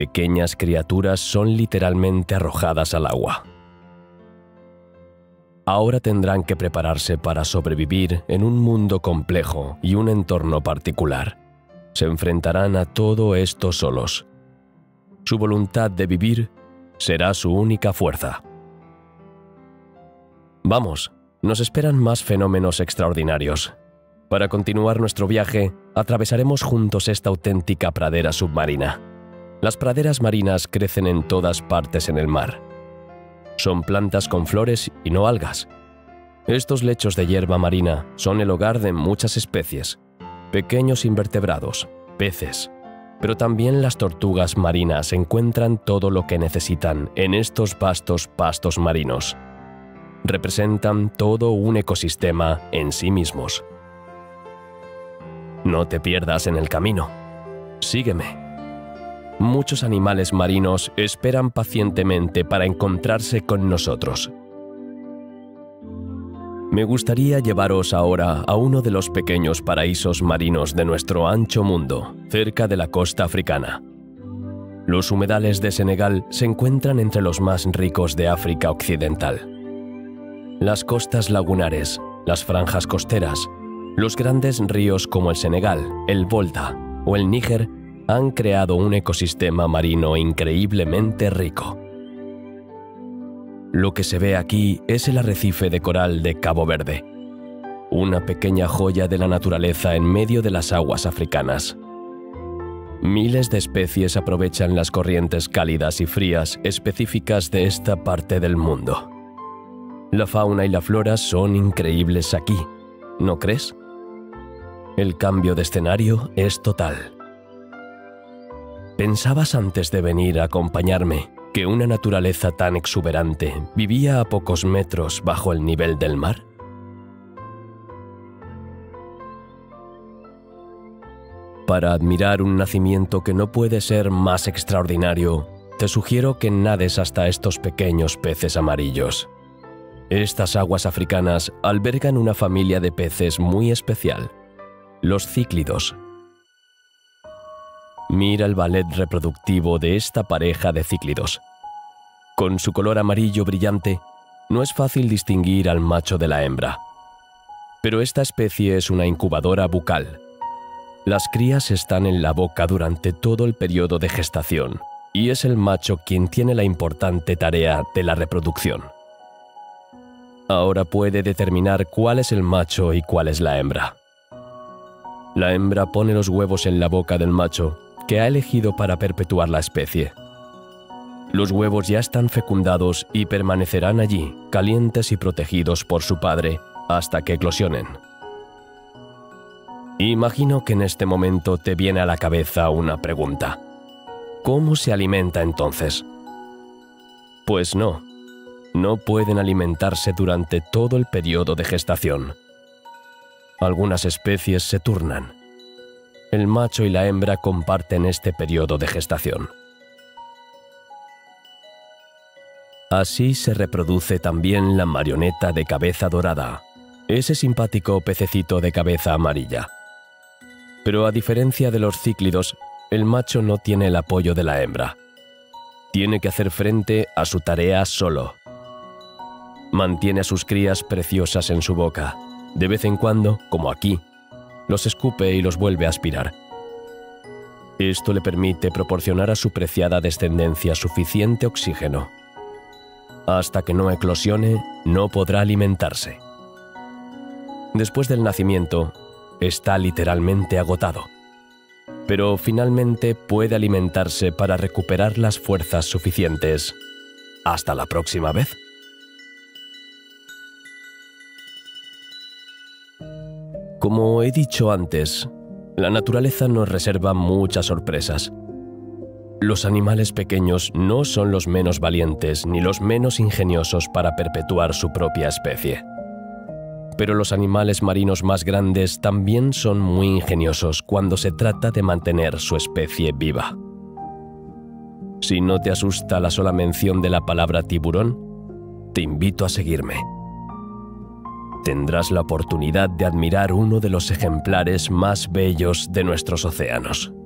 pequeñas criaturas son literalmente arrojadas al agua. Ahora tendrán que prepararse para sobrevivir en un mundo complejo y un entorno particular. Se enfrentarán a todo esto solos. Su voluntad de vivir será su única fuerza. Vamos, nos esperan más fenómenos extraordinarios. Para continuar nuestro viaje, atravesaremos juntos esta auténtica pradera submarina. Las praderas marinas crecen en todas partes en el mar. Son plantas con flores y no algas. Estos lechos de hierba marina son el hogar de muchas especies, pequeños invertebrados, peces, pero también las tortugas marinas encuentran todo lo que necesitan en estos vastos pastos marinos. Representan todo un ecosistema en sí mismos. No te pierdas en el camino. Sígueme. Muchos animales marinos esperan pacientemente para encontrarse con nosotros. Me gustaría llevaros ahora a uno de los pequeños paraísos marinos de nuestro ancho mundo, cerca de la costa africana. Los humedales de Senegal se encuentran entre los más ricos de África Occidental. Las costas lagunares, las franjas costeras, los grandes ríos como el Senegal, el Volta o el Níger han creado un ecosistema marino increíblemente rico. Lo que se ve aquí es el arrecife de coral de Cabo Verde, una pequeña joya de la naturaleza en medio de las aguas africanas. Miles de especies aprovechan las corrientes cálidas y frías específicas de esta parte del mundo. La fauna y la flora son increíbles aquí, ¿no crees? El cambio de escenario es total. ¿Pensabas antes de venir a acompañarme que una naturaleza tan exuberante vivía a pocos metros bajo el nivel del mar? Para admirar un nacimiento que no puede ser más extraordinario, te sugiero que nades hasta estos pequeños peces amarillos. Estas aguas africanas albergan una familia de peces muy especial, los cíclidos. Mira el ballet reproductivo de esta pareja de cíclidos. Con su color amarillo brillante, no es fácil distinguir al macho de la hembra. Pero esta especie es una incubadora bucal. Las crías están en la boca durante todo el periodo de gestación, y es el macho quien tiene la importante tarea de la reproducción. Ahora puede determinar cuál es el macho y cuál es la hembra. La hembra pone los huevos en la boca del macho, que ha elegido para perpetuar la especie. Los huevos ya están fecundados y permanecerán allí, calientes y protegidos por su padre, hasta que eclosionen. Imagino que en este momento te viene a la cabeza una pregunta. ¿Cómo se alimenta entonces? Pues no pueden alimentarse durante todo el periodo de gestación. Algunas especies se turnan. El macho y la hembra comparten este periodo de gestación. Así se reproduce también la marioneta de cabeza dorada, ese simpático pececito de cabeza amarilla. Pero a diferencia de los cíclidos, el macho no tiene el apoyo de la hembra. Tiene que hacer frente a su tarea solo. Mantiene a sus crías preciosas en su boca. De vez en cuando, como aquí, los escupe y los vuelve a aspirar. Esto le permite proporcionar a su preciada descendencia suficiente oxígeno. Hasta que no eclosione, no podrá alimentarse. Después del nacimiento, está literalmente agotado. Pero finalmente puede alimentarse para recuperar las fuerzas suficientes. Hasta la próxima vez. Como he dicho antes, la naturaleza nos reserva muchas sorpresas. Los animales pequeños no son los menos valientes ni los menos ingeniosos para perpetuar su propia especie. Pero los animales marinos más grandes también son muy ingeniosos cuando se trata de mantener su especie viva. Si no te asusta la sola mención de la palabra tiburón, te invito a seguirme. Tendrás la oportunidad de admirar uno de los ejemplares más bellos de nuestros océanos.